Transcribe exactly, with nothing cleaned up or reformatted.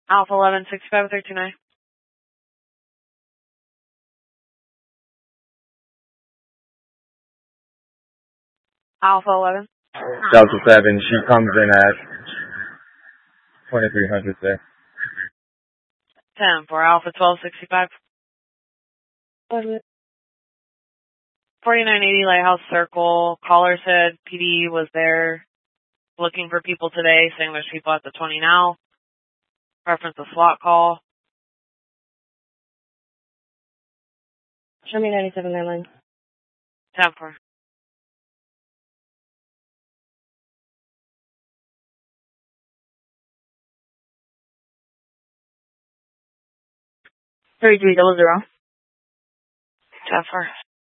Alpha eleven sixty-five three two nine. Alpha eleven. Delta seven, she comes in at twenty-three hundred there. ten for Alpha twelve sixty-five. forty-nine eighty Lighthouse Circle. Caller said P D was there looking for people today, saying there's people at the twenty now. Reference a slot call. Show me ninety-seven landline. ten for. thirty-three double zero. ten for.